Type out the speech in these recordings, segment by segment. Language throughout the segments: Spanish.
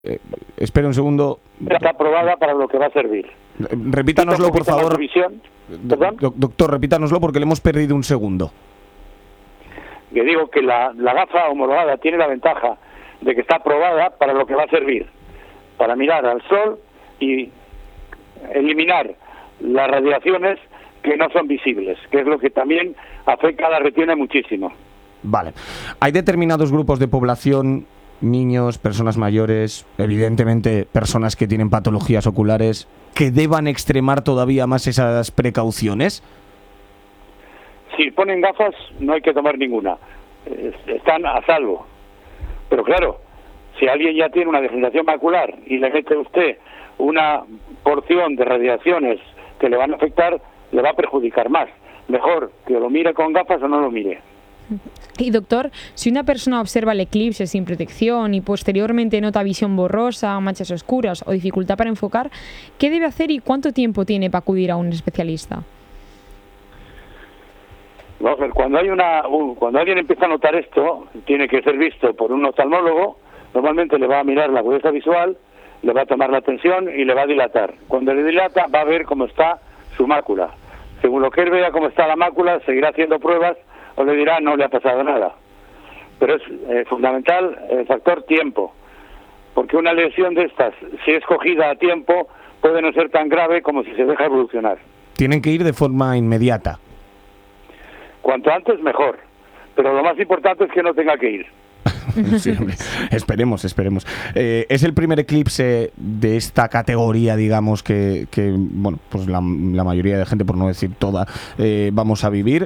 Espera un segundo. Está aprobada para lo que va a servir. Repítanoslo, por favor. ¿Perdón? Doctor, repítanoslo porque le hemos perdido un segundo. Que digo que la gafa homologada tiene la ventaja de que está aprobada para lo que va a servir, para mirar al sol y eliminar las radiaciones que no son visibles, que es lo que también afecta a la retina muchísimo. Vale. Hay determinados grupos de población, niños, personas mayores, evidentemente personas que tienen patologías oculares, que deban extremar todavía más esas precauciones. Si ponen gafas no hay que tomar ninguna, están a salvo. Pero claro, si alguien ya tiene una degeneración macular y le mete usted una porción de radiaciones que le van a afectar, le va a perjudicar más. Mejor que lo mire con gafas o no lo mire. Y doctor, si una persona observa el eclipse sin protección y posteriormente nota visión borrosa, manchas oscuras o dificultad para enfocar, ¿qué debe hacer y cuánto tiempo tiene para acudir a un especialista? Vamos a ver, cuando alguien empieza a notar esto, tiene que ser visto por un oftalmólogo. Normalmente le va a mirar la agudeza visual, le va a tomar la tensión y le va a dilatar. Cuando le dilata va a ver cómo está su mácula. Según lo que él vea cómo está la mácula, seguirá haciendo pruebas o le dirá no le ha pasado nada. Pero es fundamental el factor tiempo, porque una lesión de estas, si es cogida a tiempo, puede no ser tan grave como si se deja evolucionar. Tienen que ir de forma inmediata. Cuanto antes mejor, pero lo más importante es que no tenga que ir. Sí, hombre. Esperemos. Es el primer eclipse de esta categoría, digamos, que bueno, pues la mayoría de gente, por no decir toda, vamos a vivir.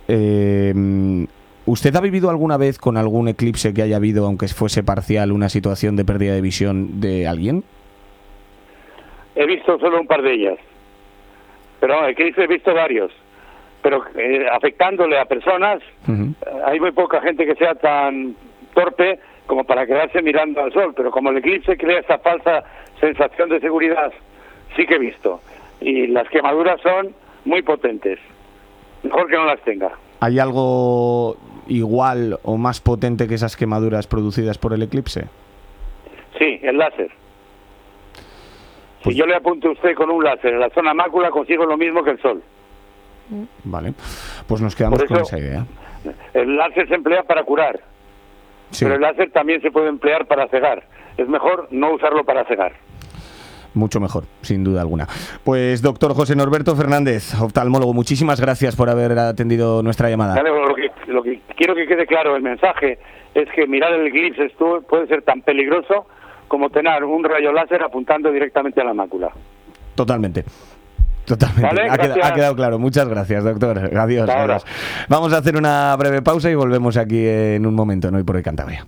¿Usted ha vivido alguna vez con algún eclipse que haya habido, aunque fuese parcial, una situación de pérdida de visión de alguien? He visto solo un par de ellas, pero eclipse he visto varios. Pero afectándole a personas, hay muy poca gente que sea tan torpe como para quedarse mirando al sol, pero como el eclipse crea esa falsa sensación de seguridad, sí que he visto. Y las quemaduras son muy potentes. Mejor que no las tenga. ¿Hay algo igual o más potente que esas quemaduras producidas por el eclipse? Sí, el láser. Si yo le apunto a usted con un láser en la zona mácula, consigo lo mismo que el sol. Vale, pues nos quedamos con esa idea. El láser se emplea para curar, sí, pero el láser también se puede emplear para cegar. Es mejor no usarlo para cegar. Mucho mejor, sin duda alguna. Pues doctor José Norberto Fernández, oftalmólogo, muchísimas gracias por haber atendido nuestra llamada. Dale, lo que quiero que quede claro, el mensaje es que mirar el eclipse puede ser tan peligroso como tener un rayo láser apuntando directamente a la mácula. Totalmente. ¿Vale? Ha quedado claro. Muchas gracias, doctor. Adiós. Vamos a hacer una breve pausa y volvemos aquí en un momento, en Hoy por Hoy Cantabria.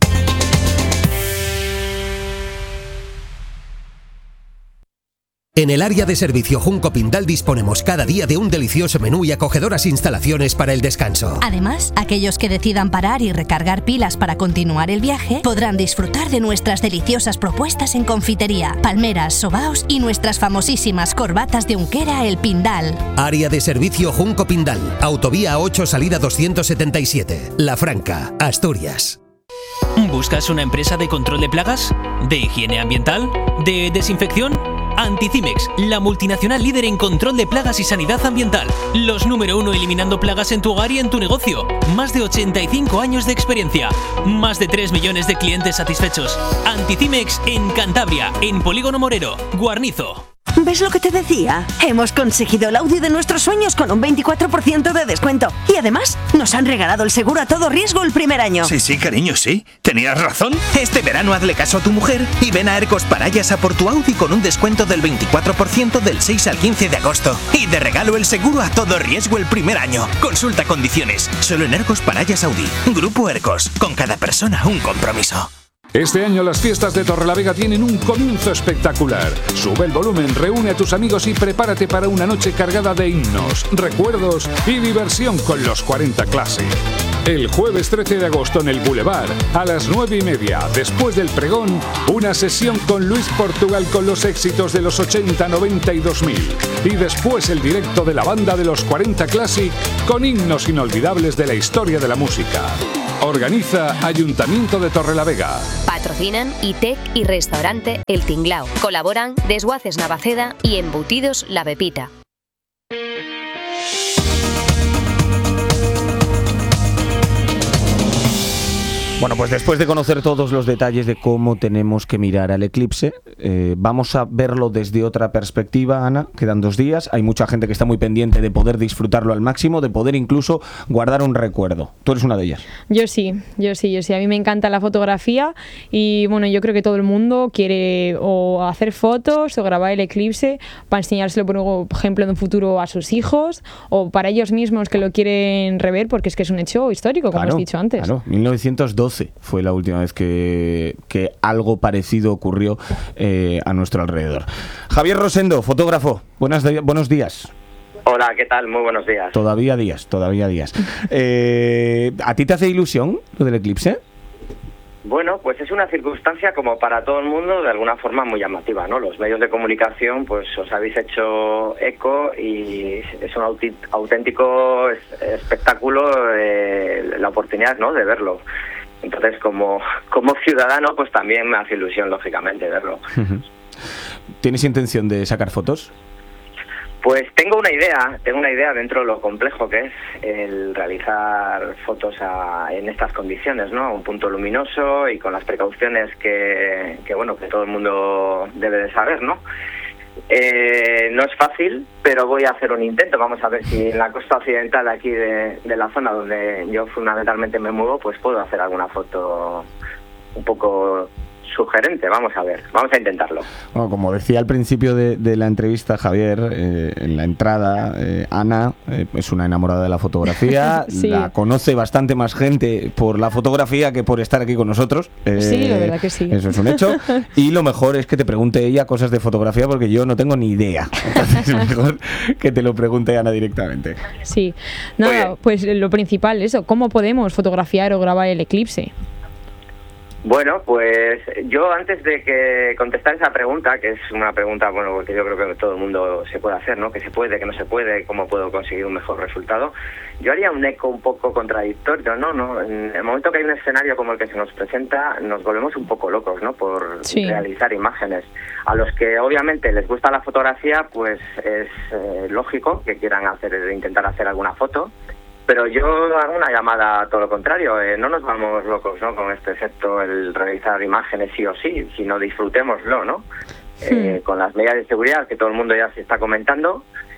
En el área de servicio Junco Pindal disponemos cada día de un delicioso menú y acogedoras instalaciones para el descanso. Además, aquellos que decidan parar y recargar pilas para continuar el viaje podrán disfrutar de nuestras deliciosas propuestas en confitería, palmeras, sobaos y nuestras famosísimas corbatas de Unquera El Pindal. Área de servicio Junco Pindal, Autovía 8 Salida 277, La Franca, Asturias. ¿Buscas una empresa de control de plagas? ¿De higiene ambiental? ¿De desinfección? Anticimex, la multinacional líder en control de plagas y sanidad ambiental. Los número 1 eliminando plagas en tu hogar y en tu negocio. Más de 85 años de experiencia. Más de 3 millones de clientes satisfechos. Anticimex en Cantabria, en Polígono Morero, Guarnizo. ¿Ves lo que te decía? Hemos conseguido el Audi de nuestros sueños con un 24% de descuento. Y además, nos han regalado el seguro a todo riesgo el primer año. Sí, cariño, sí. Tenías razón. Este verano hazle caso a tu mujer y ven a Ercos Parayas a por tu Audi con un descuento del 24% del 6 al 15 de agosto. Y de regalo el seguro a todo riesgo el primer año. Consulta condiciones. Solo en Ercos Parayas Audi. Grupo Ercos. Con cada persona un compromiso. Este año las fiestas de Torrelavega tienen un comienzo espectacular. Sube el volumen, reúne a tus amigos y prepárate para una noche cargada de himnos, recuerdos y diversión con los 40 Classic. El jueves 13 de agosto en el Boulevard, a las 9:30, después del pregón, una sesión con Luis Portugal con los éxitos de los 80, 90 y 2000. Y después el directo de la banda de los 40 Classic con himnos inolvidables de la historia de la música. Organiza Ayuntamiento de Torrelavega. Patrocinan ITEC y Restaurante El Tinglao. Colaboran Desguaces Navaceda y Embutidos La Pepita. Bueno, pues después de conocer todos los detalles de cómo tenemos que mirar al eclipse, vamos a verlo desde otra perspectiva, Ana. Quedan 2 días, hay mucha gente que está muy pendiente de poder disfrutarlo al máximo, de poder incluso guardar un recuerdo. Tú eres una de ellas. Yo sí. A mí me encanta la fotografía y bueno, yo creo que todo el mundo quiere o hacer fotos o grabar el eclipse para enseñárselo, por ejemplo, en un futuro a sus hijos o para ellos mismos que lo quieren rever, porque es que es un hecho histórico, como has dicho antes. Claro, 1912 fue la última vez que algo parecido ocurrió a nuestro alrededor. Javier Rosendo, fotógrafo, buenos días. Hola, ¿qué tal? Muy buenos días. Todavía días. ¿A ti te hace ilusión lo del eclipse? Bueno, pues es una circunstancia como para todo el mundo de alguna forma muy llamativa, ¿no? Los medios de comunicación pues os habéis hecho eco y es un auténtico espectáculo la oportunidad, ¿no?, de verlo. Entonces, como ciudadano, pues también me hace ilusión, lógicamente, verlo. ¿Tienes intención de sacar fotos? Pues tengo una idea dentro de lo complejo que es el realizar fotos en estas condiciones, ¿no? A un punto luminoso y con las precauciones que todo el mundo debe de saber, ¿no? No es fácil, pero voy a hacer un intento. Vamos a ver si en la costa occidental aquí de la zona donde yo fundamentalmente me muevo, pues puedo hacer alguna foto un poco sugerente. Vamos a intentarlo. Bueno, como decía al principio de la entrevista, Javier, en la entrada, Ana es una enamorada de la fotografía. Sí. La conoce bastante más gente por la fotografía que por estar aquí con nosotros. Sí, la verdad que sí. Eso es un hecho. Y lo mejor es que te pregunte ella cosas de fotografía, porque yo no tengo ni idea. Entonces es mejor que te lo pregunte Ana directamente. Sí. Nada, pues lo principal, eso, ¿cómo podemos fotografiar o grabar el eclipse? Bueno, pues yo antes de que contestar esa pregunta, que es una pregunta, bueno, porque yo creo que todo el mundo se puede hacer, ¿no? Que se puede, que no se puede, cómo puedo conseguir un mejor resultado. Yo haría un eco un poco contradictorio, ¿no? En el momento que hay un escenario como el que se nos presenta, nos volvemos un poco locos, ¿no? Por realizar imágenes. A los que obviamente les gusta la fotografía, pues es lógico que quieran intentar hacer alguna foto. Pero yo hago una llamada a todo lo contrario, no nos vamos locos, ¿no?, con este excepto el realizar imágenes sí o sí, sino disfrutémoslo, ¿no? Con las medidas de seguridad que todo el mundo ya se está comentando,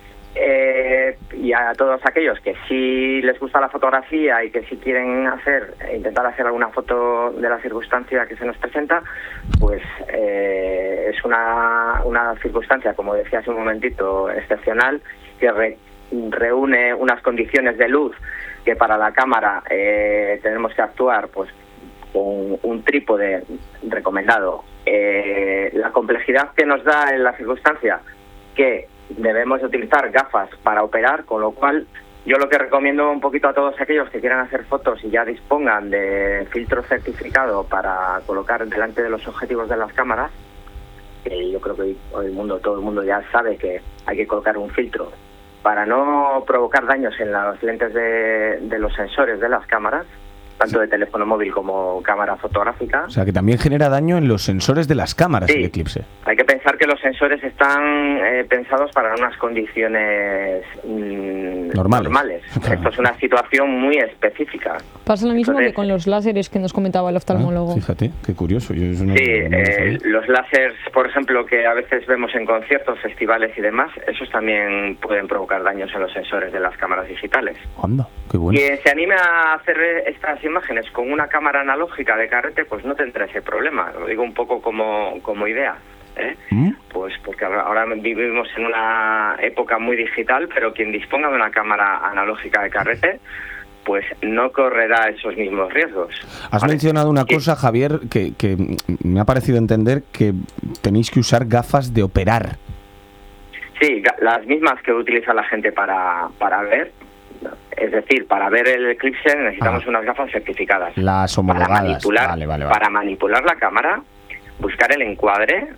y a todos aquellos que sí les gusta la fotografía y que sí quieren intentar hacer alguna foto de la circunstancia que se nos presenta, pues es una circunstancia, como decía hace un momentito, excepcional, que reúne unas condiciones de luz que para la cámara tenemos que actuar pues con un trípode recomendado. La complejidad que nos da en la circunstancia que debemos utilizar gafas para operar, con lo cual yo lo que recomiendo un poquito a todos aquellos que quieran hacer fotos y ya dispongan de filtro certificado para colocar delante de los objetivos de las cámaras, que yo creo que todo el mundo ya sabe que hay que colocar un filtro para no provocar daños en las lentes de los sensores de las cámaras, tanto de teléfono móvil como cámara fotográfica. O sea, que también genera daño en los sensores de las cámaras, sí, el eclipse. Hay que pensar que los sensores están pensados para unas condiciones normales. Esto es una situación muy específica. Pasa lo mismo que con los láseres que nos comentaba el oftalmólogo. Fíjate, qué curioso. Los láseres, por ejemplo, que a veces vemos en conciertos, festivales y demás, esos también pueden provocar daños en los sensores de las cámaras digitales. Anda, qué bueno. Quien se anime a hacer estas imágenes con una cámara analógica de carrete, pues no tendrá ese problema. Lo digo un poco como idea, pues porque ahora vivimos en una época muy digital, pero quien disponga de una cámara analógica de carrete, pues no correrá esos mismos riesgos. Has mencionado una cosa, Javier, que me ha parecido entender, que tenéis que usar gafas de operar. Sí, las mismas que utiliza la gente para ver. Es decir, para ver el eclipse necesitamos unas gafas certificadas. Las homologadas. Para manipular la cámara, buscar el encuadre,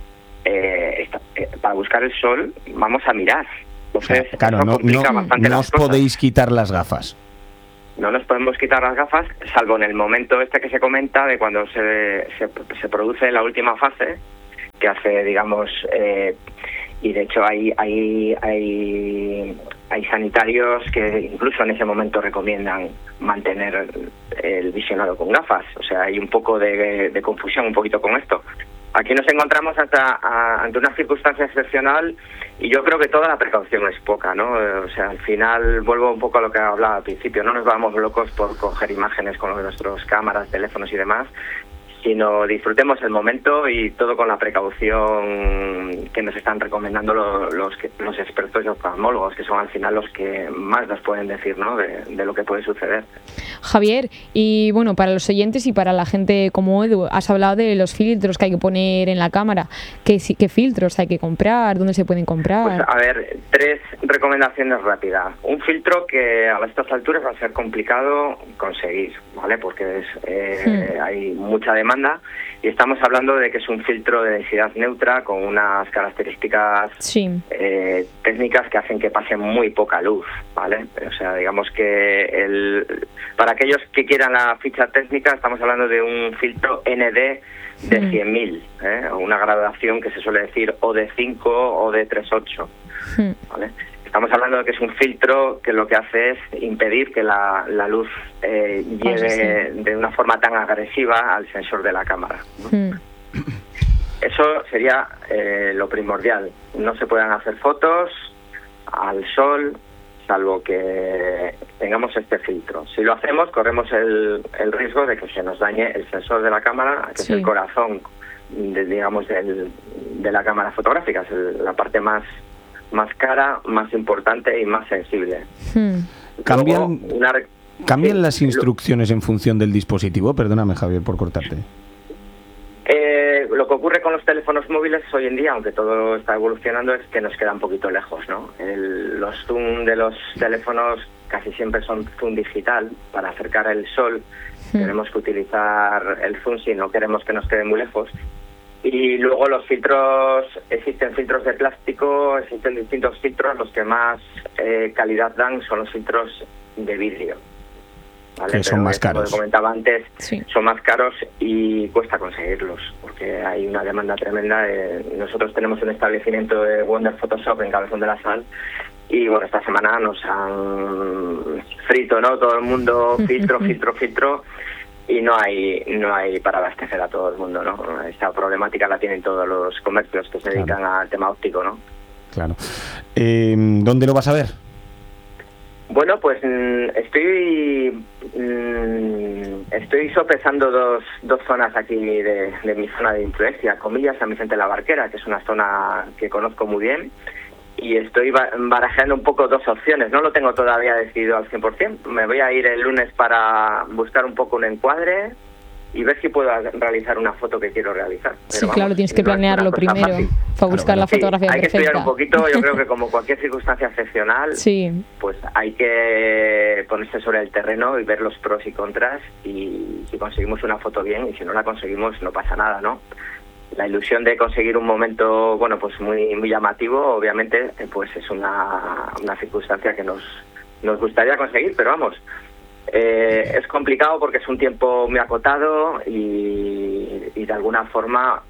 para buscar el sol, vamos a mirar. Entonces, claro, no os podéis quitar las gafas. No nos podemos quitar las gafas, salvo en el momento que se comenta de cuando se produce la última fase, que hace, digamos, y de hecho hay sanitarios que incluso en ese momento recomiendan mantener el visionado con gafas. O sea, hay un poco de confusión un poquito con esto. Aquí nos encontramos ante una circunstancia excepcional y yo creo que toda la precaución es poca, ¿no? O sea, al final vuelvo un poco a lo que hablaba al principio, no nos vamos locos por coger imágenes con nuestras cámaras, teléfonos y demás, sino disfrutemos el momento y todo con la precaución que nos están recomendando los expertos y oftalmólogos, que son al final los que más nos pueden decir, ¿no?, de lo que puede suceder. Javier, y bueno, para los oyentes y para la gente como Edu, has hablado de los filtros que hay que poner en la cámara. ¿Qué filtros hay que comprar? ¿Dónde se pueden comprar? Pues a ver, 3 recomendaciones rápidas. Un filtro que a estas alturas va a ser complicado conseguir, ¿vale? Porque hay mucha demanda y estamos hablando de que es un filtro de densidad neutra con unas características técnicas que hacen que pase muy poca luz, ¿vale? O sea, digamos que para aquellos que quieran la ficha técnica estamos hablando de un filtro ND de 100.000, una graduación que se suele decir o de 5 o de 3.8, ¿vale? Estamos hablando de que es un filtro que lo que hace es impedir que la luz llegue de una forma tan agresiva al sensor de la cámara, ¿no? Eso sería lo primordial. No se pueden hacer fotos al sol, salvo que tengamos este filtro. Si lo hacemos, corremos el riesgo de que se nos dañe el sensor de la cámara, que es el corazón, de la cámara fotográfica, es la parte más cara, más importante y más sensible. ¿Cambian las instrucciones en función del dispositivo? Perdóname, Javier, por cortarte. Lo que ocurre con los teléfonos móviles hoy en día, aunque todo está evolucionando, es que nos queda un poquito lejos, ¿no? Los zoom de los teléfonos casi siempre son zoom digital. Para acercar el sol tenemos que utilizar el zoom si no queremos que nos quede muy lejos. Y luego los filtros, existen filtros de plástico, existen distintos filtros. Los que más calidad dan son los filtros de vidrio, ¿vale? Que son más caros. Como comentaba antes, son más caros y cuesta conseguirlos, porque hay una demanda tremenda. Nosotros tenemos un establecimiento de Wonder Photoshop en Cabezón de la Sal y bueno, esta semana nos han frito, ¿no?, todo el mundo, filtro. Y no hay para abastecer a todo el mundo, ¿no? Esta problemática la tienen todos los comercios que se dedican al tema óptico, ¿no? Claro. ¿Dónde lo vas a ver? Bueno, pues estoy sopesando dos zonas aquí de mi zona de influencia, comillas, San Vicente de la Barquera, que es una zona que conozco muy bien, y estoy barajeando un poco 2 opciones. No lo tengo todavía decidido al 100%. Me voy a ir el lunes para buscar un poco un encuadre y ver si puedo realizar una foto que quiero realizar. Sí, claro, tienes que planearlo primero para buscar la fotografía perfecta. Hay que estudiar un poquito. Yo creo que como cualquier circunstancia excepcional, pues hay que ponerse sobre el terreno y ver los pros y contras, y si conseguimos una foto bien, y si no la conseguimos no pasa nada, ¿no? La ilusión de conseguir un momento, bueno, pues muy llamativo, obviamente, pues es una circunstancia que nos gustaría conseguir, pero vamos, es complicado porque es un tiempo muy acotado y de alguna forma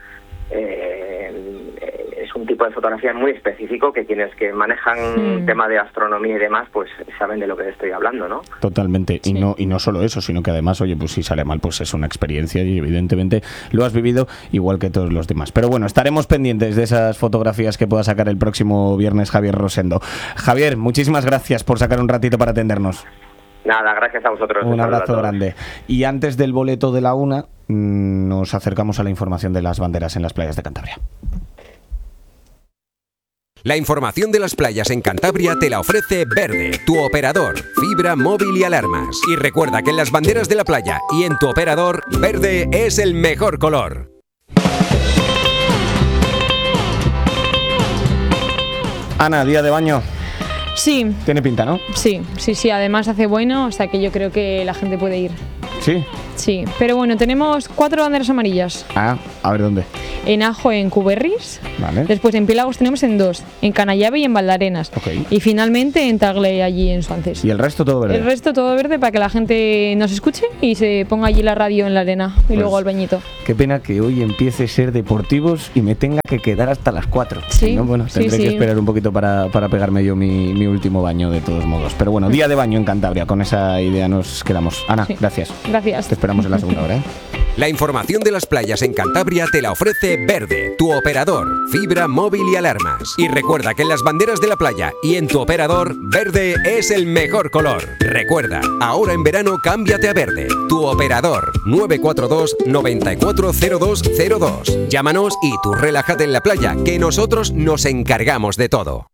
es un tipo de fotografía muy específico que quienes que manejan tema de astronomía y demás, pues saben de lo que estoy hablando, ¿no? Totalmente. Sí. Y no solo eso, sino que además, oye, pues si sale mal, pues es una experiencia y evidentemente lo has vivido igual que todos los demás. Pero bueno, estaremos pendientes de esas fotografías que pueda sacar el próximo viernes Javier Rosendo. Javier, muchísimas gracias por sacar un ratito para atendernos. Nada, gracias a vosotros. Un abrazo grande. Y antes del boleto de la 1, nos acercamos a la información de las banderas en las playas de Cantabria. La información de las playas en Cantabria te la ofrece Verde, tu operador, fibra, móvil y alarmas. Y recuerda que en las banderas de la playa y en tu operador, verde es el mejor color. Ana, día de baño. Sí. Tiene pinta, ¿no? Sí, además hace bueno, o sea que yo creo que la gente puede ir. ¿Sí? Sí, pero bueno, tenemos 4 banderas amarillas. Ah, a ver dónde. En Ajo, en Cuberris. Vale. Después en Piélagos tenemos en 2, en Canallave y en Valdarenas. Ok. Y finalmente en Tagle, allí en Suances. Y el resto todo verde. El resto todo verde para que la gente nos escuche y se ponga allí la radio en la arena y Pues, luego al bañito. Qué pena que hoy empiece a ser deportivos y me tenga que quedar hasta las 4. Sí, Si no, bueno, sí, tendré sí. que esperar un poquito para pegarme yo mi último baño de todos modos. Pero bueno, día de baño en Cantabria, con esa idea nos quedamos. Ana, Sí. gracias. Gracias. Te esperamos en la segunda hora, ¿eh? La información de las playas en Cantabria te la ofrece Verde, tu operador, fibra móvil y alarmas. Y recuerda que en las banderas de la playa y en tu operador, verde es el mejor color. Recuerda, ahora en verano cámbiate a verde. Tu operador, 942 940202. Llámanos y tú relájate en la playa, que nosotros nos encargamos de todo.